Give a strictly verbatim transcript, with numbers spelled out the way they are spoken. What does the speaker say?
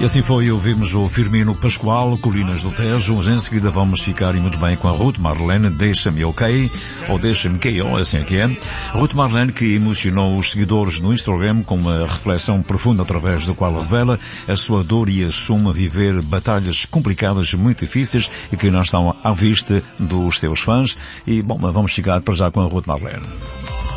E assim foi, ouvimos o Firmino Pascoal, Colinas do Tejo. Em seguida vamos ficar muito bem com a Ruth Marlene, Deixa-me OK, ou Deixa-me K O, assim é que é. Ruth Marlene, que emocionou os seguidores no Instagram com uma reflexão profunda através da qual revela a sua dor e assume viver batalhas complicadas, muito difíceis e que não estão à vista dos seus fãs. E, bom, vamos ficar para já com a Ruth Marlene.